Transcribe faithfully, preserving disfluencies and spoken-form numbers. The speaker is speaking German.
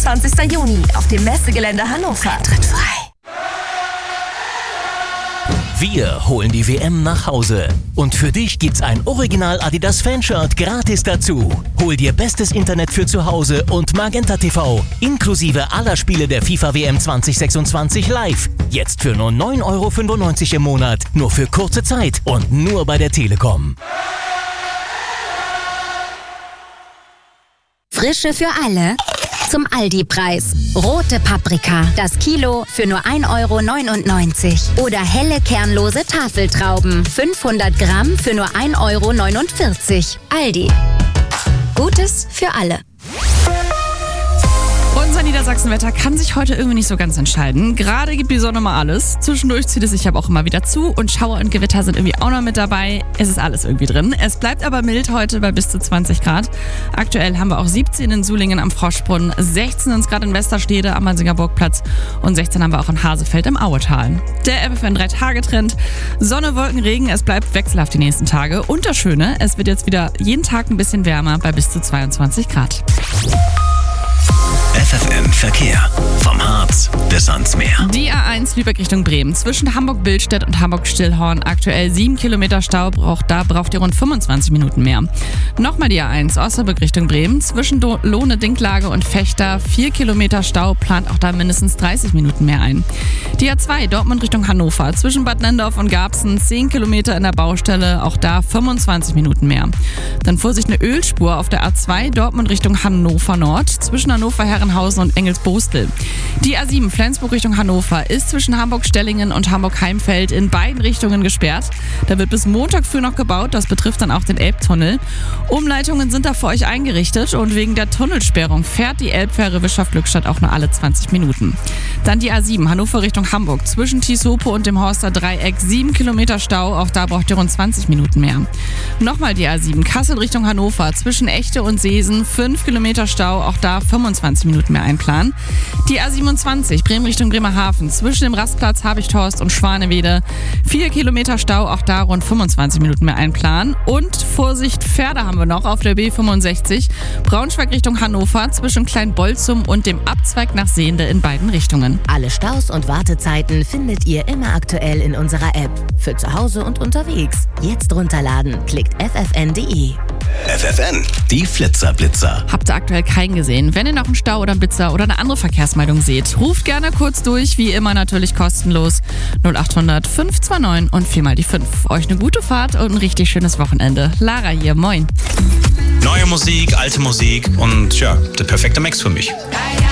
fünfundzwanzigster Juni auf dem Messegelände Hannover. Tritt frei. Wir holen die W M nach Hause. Und für dich gibt's ein Original Adidas Fanshirt gratis dazu. Hol dir bestes Internet für zu Hause und Magenta T V. Inklusive aller Spiele der FIFA W M zwanzig sechsundzwanzig live. Jetzt für nur neun Euro fünfundneunzig im Monat. Nur für kurze Zeit und nur bei der Telekom. Frische für alle zum Aldi-Preis. Rote Paprika, das Kilo für nur ein Euro neunundneunzig. Oder helle kernlose Tafeltrauben, fünfhundert Gramm für nur ein Euro neunundvierzig. Aldi. Gutes für alle. Unser Niedersachsenwetter kann sich heute irgendwie nicht so ganz entscheiden. Gerade gibt die Sonne mal alles. Zwischendurch zieht es sich aber auch immer wieder zu und Schauer und Gewitter sind irgendwie auch noch mit dabei. Es ist alles irgendwie drin. Es bleibt aber mild heute bei bis zu zwanzig Grad. Aktuell haben wir auch siebzehn in Sulingen am Froschbrunnen, sechzehn sind es gerade in Westerstede am Mansinger Burgplatz und sechzehn haben wir auch in Hasefeld im Auetal. Der F F N drei Tage Trend. Sonne, Wolken, Regen, es bleibt wechselhaft die nächsten Tage. Und das Schöne, es wird jetzt wieder jeden Tag ein bisschen wärmer bei bis zu zweiundzwanzig Grad. F F N Verkehr. Vom Harz bis ans Meer. Die A eins Lübeck Richtung Bremen. Zwischen Hamburg-Billstedt und Hamburg-Stillhorn aktuell sieben Kilometer Stau. Auch da braucht ihr rund fünfundzwanzig Minuten mehr. Nochmal die A eins Osnabrück Richtung Bremen. Zwischen Do- Lohne, Dinklage und Fechter vier Kilometer Stau. Plant auch da mindestens dreißig Minuten mehr ein. Die A zwei Dortmund Richtung Hannover. Zwischen Bad Nendorf und Garbsen zehn Kilometer in der Baustelle. Auch da fünfundzwanzig Minuten mehr. Dann Vorsicht, eine Ölspur auf der A zwei Dortmund Richtung Hannover Nord. Zwischen Hannover Herrenhausen und Engelsbostel. Die A sieben Flensburg Richtung Hannover ist zwischen Hamburg-Stellingen und Hamburg-Heimfeld in beiden Richtungen gesperrt. Da wird bis Montag früh noch gebaut, das betrifft dann auch den Elbtunnel. Umleitungen sind da für euch eingerichtet und wegen der Tunnelsperrung fährt die Elbfähre Bischofglückstadt auch nur alle zwanzig Minuten. Dann die A sieben Hannover Richtung Hamburg. Zwischen Tisopo und dem Horster Dreieck sieben Kilometer Stau, auch da braucht ihr rund zwanzig Minuten mehr. Nochmal die A sieben Kassel Richtung Hannover. Zwischen Echte und Seesen fünf Kilometer Stau, auch da fünfundzwanzig Minuten mehr einplanen. Die A siebenundzwanzig Bremen Richtung Bremerhaven. Zwischen dem Rastplatz Habichthorst und Schwanewede vier Kilometer Stau, auch da rund fünfundzwanzig Minuten mehr einplanen. Und Vorsicht, Pferde haben wir noch auf der B fünfundsechzig. Braunschweig Richtung Hannover zwischen Kleinbolzum und dem Abzweig nach Sehnde in beiden Richtungen. Alle Staus und Wartezeiten findet ihr immer aktuell in unserer App. Für zu Hause und unterwegs. Jetzt runterladen. Klickt f f n punkt d e. F F N, die Flitzerblitzer. Habt ihr aktuell keinen gesehen? Wenn ihr noch einen Stau oder einen Blitzer oder eine andere Verkehrsmeldung seht, ruft gerne kurz durch, wie immer natürlich kostenlos. null acht hundert fünf zwei neun und viermal die fünf. Euch eine gute Fahrt und ein richtig schönes Wochenende. Lara hier, moin. Neue Musik, alte Musik und ja, der perfekte Mix für mich.